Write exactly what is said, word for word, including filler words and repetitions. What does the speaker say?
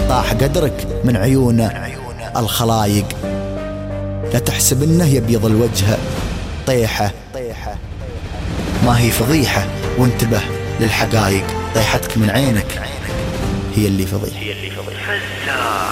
طاح قدرك من عيون الخلايق. لا تحسب انه يبيض الوجه طيحة، ما هي فضيحة، وانتبه للحقائق. طيحتك من عينك هي اللي فضيحة.